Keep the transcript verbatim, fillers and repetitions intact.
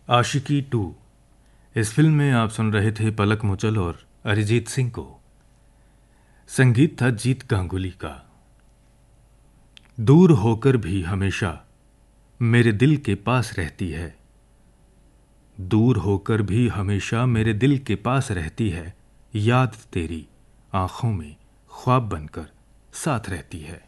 आशिकी to. इस film में आप सुन रहे थे पलक मुचल और अरिजीत सिंह को। संगीत था जीत गांगुली का। दूर होकर भी हमेशा मेरे दिल के पास रहती है, दूर होकर भी हमेशा मेरे दिल के पास रहती है, याद तेरी आंखों में ख्वाब बनकर साथ रहती है।